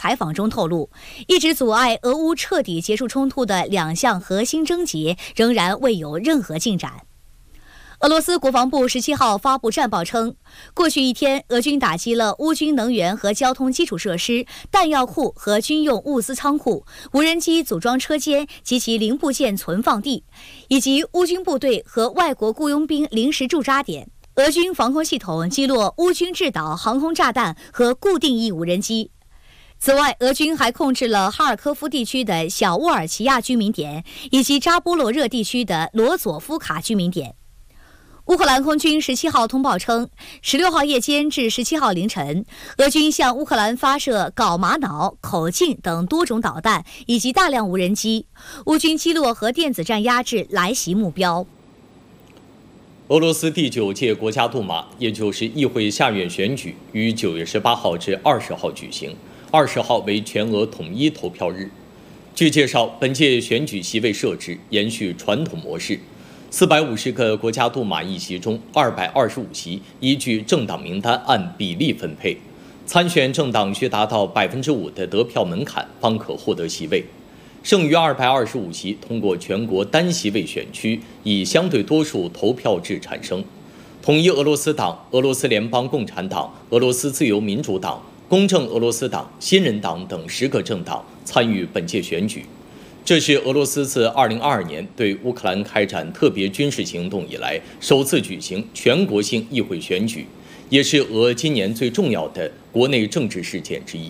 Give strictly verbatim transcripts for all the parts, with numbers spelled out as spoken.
采访中透露，一直阻碍俄乌彻底结束冲突的两项核心症结仍然未有任何进展。俄罗斯国防部十七号发布战报称，过去一天，俄军打击了乌军能源和交通基础设施、弹药库和军用物资仓库、无人机组装车间及其零部件存放地，以及乌军部队和外国雇佣兵临时驻扎点。俄军防空系统击落乌军制导航空炸弹和固定翼无人机。此外，俄军还控制了哈尔科夫地区的小沃尔齐亚居民点，以及扎波罗热地区的罗佐夫卡居民点。乌克兰空军十七号通报称，十六号夜间至十七号凌晨，俄军向乌克兰发射镐玛瑙、口径等多种导弹，以及大量无人机。乌军击落核电子战压制来袭目标。 俄罗斯第九届国家杜马，也就是议会下院选举，于九月十八号至二十号举行，二十号为全俄统一投票日。据介绍，本届选举席位设置延续传统模式。四百五十个国家杜马议席中，二百二十五席依据政党名单按比例分配，参选政党需达到百分之五的得票门槛方可获得席位。剩余二百二十五席通过全国单席位选区以相对多数投票制产生。统一俄罗斯党、俄罗斯联邦共产党、俄罗斯自由民主党、公正俄罗斯党、新人党等十个政党参与本届选举。这是俄罗斯自二零二二年对乌克兰开展特别军事行动以来首次举行全国性议会选举，也是俄今年最重要的国内政治事件之一。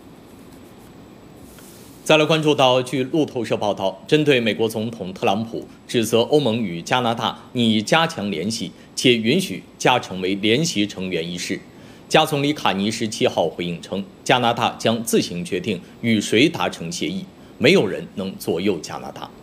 再来关注到，据路透社报道，针对美国总统特朗普指责欧盟与加拿大拟加强联系，且允许加成为联席成员一事，加总理卡尼十七号回应称，加拿大将自行决定与谁达成协议。没有人能左右加拿大。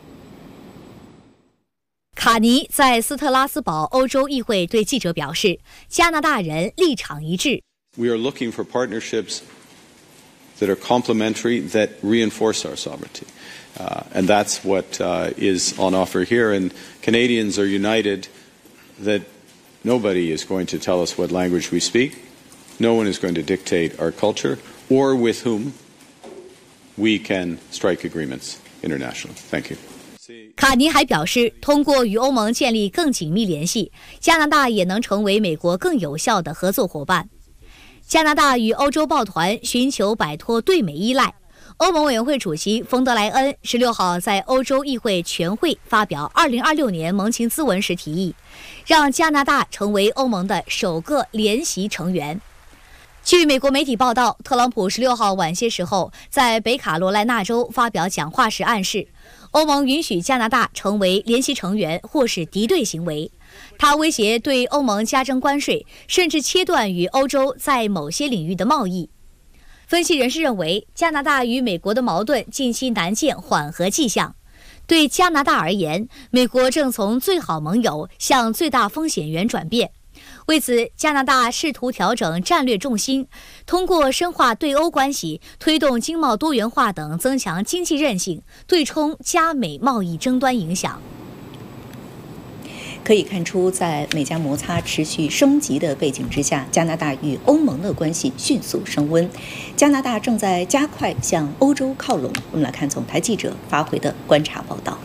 卡尼在斯特拉斯堡欧洲议会对记者表示，加拿大人立场一致。 We are looking for partnerships that are complementary, that reinforce our sovereignty. Uh, and that's what uh, is on offer here. And Canadians are united that nobody is going to tell us what language we speak. No one is going to dictate our culture or with whom we can strike agreements internationally. Thank you. 卡尼还表示，通过与欧盟建立更紧密联系，加拿大也能成为美国更有效的合作伙伴。加拿大与欧洲抱团寻求摆脱对美依赖。欧盟委员会主席冯德莱恩十六号在欧洲议会全会发表二零二六年盟情咨文时提议，让加拿大成为欧盟的首个联席成员。据美国媒体报道，特朗普十六号晚些时候在北卡罗来纳州发表讲话时暗示，欧盟允许加拿大成为联席成员或是敌对行为。他威胁对欧盟加征关税，甚至切断与欧洲在某些领域的贸易。分析人士认为，加拿大与美国的矛盾近期难见缓和迹象。对加拿大而言，美国正从最好盟友向最大风险源转变。为此，加拿大试图调整战略重心，通过深化对欧关系、推动经贸多元化等增强经济韧性，对冲加美贸易争端影响。 可以看出，在美加摩擦持续升级的背景之下，加拿大与欧盟的关系迅速升温。加拿大正在加快向欧洲靠拢。我们来看总台记者发回的观察报道。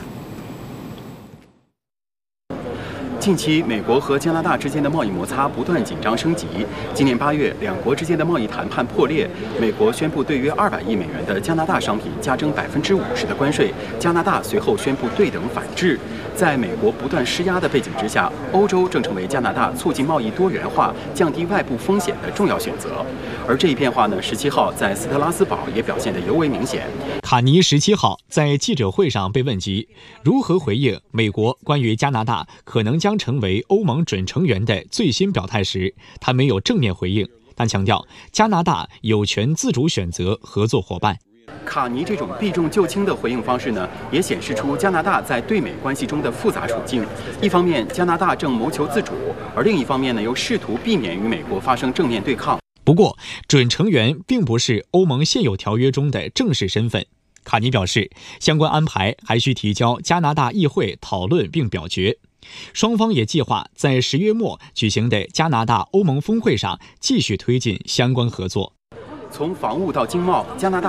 近期，美国和加拿大之间的贸易摩擦不断紧张升级。今年八月，两国之间的贸易谈判破裂，美国宣布对约二百亿美元的加拿大商品加征百分之五十的关税，加拿大随后宣布对等反制。在美国不断施压的背景之下，欧洲正成为加拿大促进贸易多元化、降低外部风险的重要选择。而这一变化呢，十七号在斯特拉斯堡也表现得尤为明显。 卡尼十七号在记者会上被问及如何回应美国关于加拿大可能将成为欧盟准成员的最新表态时，他没有正面回应，但强调加拿大有权自主选择合作伙伴。 卡尼这种避重就轻的回应方式呢，也显示出加拿大在对美关系中的复杂处境。一方面，加拿大正谋求自主，而另一方面呢，又试图避免与美国发生正面对抗。 不过，准成员并不是欧盟现有条约中的正式身份。卡尼表示，相关安排还需提交加拿大议会讨论并表决。双方也计划在十月末举行的加拿大欧盟峰会上继续推进相关合作。 从防务到经贸，加拿大